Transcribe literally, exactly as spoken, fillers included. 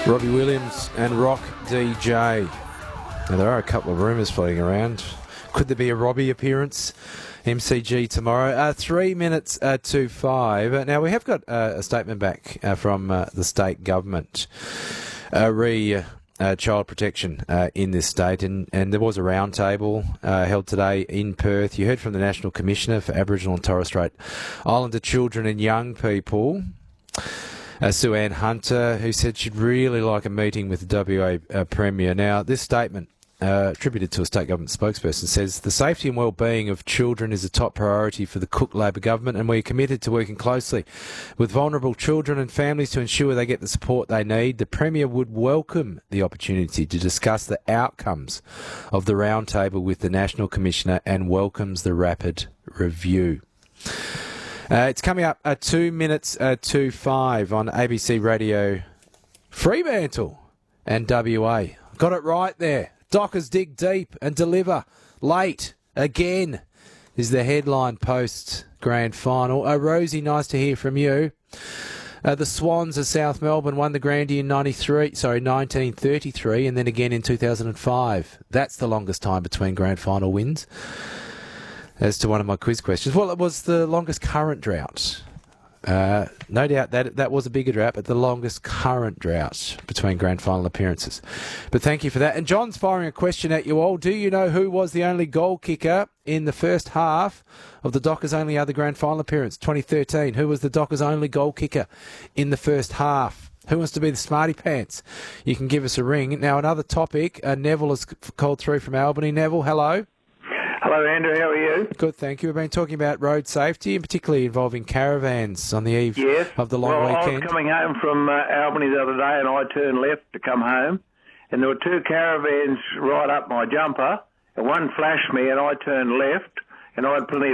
Robbie Williams and Rock D J. Now, there are a couple of rumours floating around. Could there be a Robbie appearance? M C G tomorrow. Uh, three minutes uh, to five. Uh, now, we have got uh, a statement back uh, from uh, the state government uh, re uh, child protection uh, in this state, and, and there was a roundtable uh, held today in Perth. You heard from the National Commissioner for Aboriginal and Torres Strait Islander Children and Young People, Uh, Sue Ann Hunter, who said she'd really like a meeting with the W A uh, Premier. Now, this statement, uh, attributed to a state government spokesperson, says the safety and well-being of children is a top priority for the Cook Labor government, and we're committed to working closely with vulnerable children and families to ensure they get the support they need. The Premier would welcome the opportunity to discuss the outcomes of the roundtable with the National Commissioner and welcomes the rapid review. Uh, it's coming up at two minutes uh, to five on A B C Radio Fremantle and W A. Got it right there. Dockers dig deep and deliver late again is the headline post grand final. Uh, Rosie, nice to hear from you. Uh, the Swans of South Melbourne won the Grandy in ninety-three, sorry, nineteen thirty-three, and then again in two thousand five. That's the longest time between grand final wins. As to one of my quiz questions, well, it was the longest current drought. Uh, no doubt that that was a bigger drought, but the longest current drought between grand final appearances. But thank you for that. And John's firing a question at you all. Do you know who was the only goal kicker in the first half of the Dockers' only other grand final appearance, twenty thirteen? Who was the Dockers' only goal kicker in the first half? Who wants to be the smarty pants? You can give us a ring. Now, another topic. Uh, Neville has called through from Albany. Neville, hello. Hello, Andrew. How are you? Good, thank you. We've been talking about road safety, and particularly involving caravans on the eve yes. of the long well, weekend. I was coming home from uh, Albany the other day, and I turned left to come home, and there were two caravans right up my jumper, and one flashed me, and I turned left, and I had plenty